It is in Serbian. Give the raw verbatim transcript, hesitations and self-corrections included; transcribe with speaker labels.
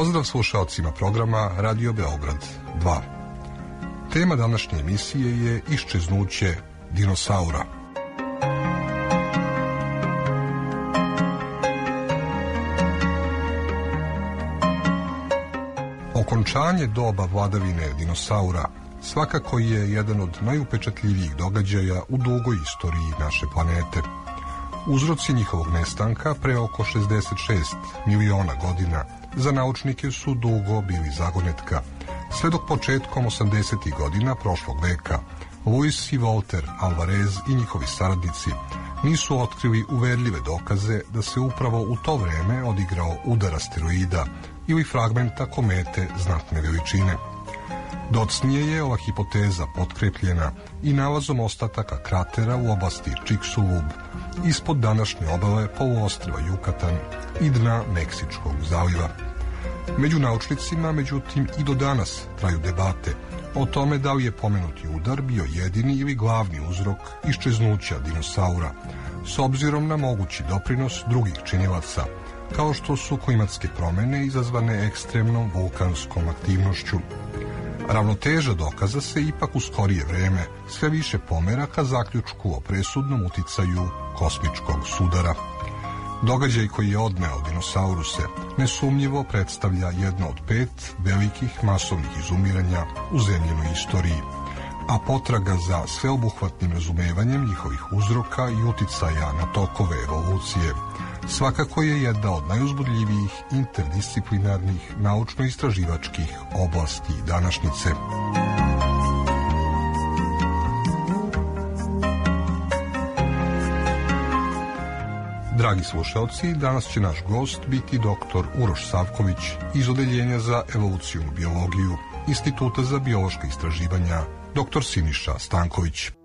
Speaker 1: Pozdrav slušalcima programa Radio Beograd dva. Tema današnje emisije je iščeznuće dinosaura. Okončanje doba vladavine dinosaura svakako je jedan od najupečatljivijih događaja u dugoj istoriji naše planete. Uzroci njihovog nestanka pre oko šezdeset šest miliona godina za naučnike su dugo bili zagonetka, sve dok početkom osamdesetih godina prošlog veka Luis i Walter Alvarez i njihovi saradnici nisu otkrili uverljive dokaze da se upravo u to vreme odigrao udar asteroida ili fragmenta komete znatne veličine. Docnije je ova hipoteza potkrepljena i nalazom ostataka kratera u oblasti Chicxulub ispod današnje obale poluostrva Jukatan i dna Meksičkog zaliva. Među naučnicima, međutim, i do danas traju debate o tome da li je pomenuti udar bio jedini ili glavni uzrok iščeznuća dinosaura, s obzirom na mogući doprinos drugih činilaca, kao što su klimatske promene izazvane ekstremnom vulkanskom aktivnošću. Ravnoteža dokaza se ipak u skorije vreme sve više pomera ka zaključku o presudnom uticaju kosmičkog sudara. Događaj koji je odneo dinosauruse nesumnjivo predstavlja jedno od pet velikih masovnih izumiranja u zemljenoj istoriji, a potraga za sveobuhvatnim razumevanjem njihovih uzroka i uticaja na tokove evolucije svakako je jedna od najuzbudljivijih interdisciplinarnih naučno-istraživačkih oblasti današnjice. Dragi slušalci, danas će naš gost biti doktor Uroš Savković iz Odeljenja za evolucionu biologiju Instituta za biološka istraživanja doktor Siniša Stanković.